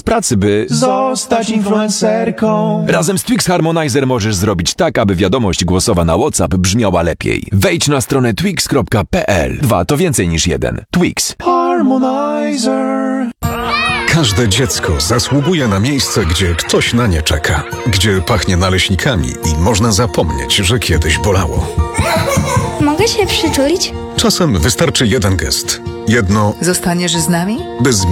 pracy, by zostać influencerką. Razem z Twix Harmonizer możesz zrobić tak, aby wiadomość głosowa na WhatsApp brzmiała lepiej. Wejdź na stronę twix.pl. 2 to więcej niż 1. Twix. Harmonizer. Każde dziecko zasługuje na miejsce, gdzie ktoś na nie czeka. Gdzie pachnie naleśnikami i można zapomnieć, że kiedyś bolało. Mogę się przyczulić? Czasem wystarczy jeden gest. Jedno, Zostaniesz z nami? by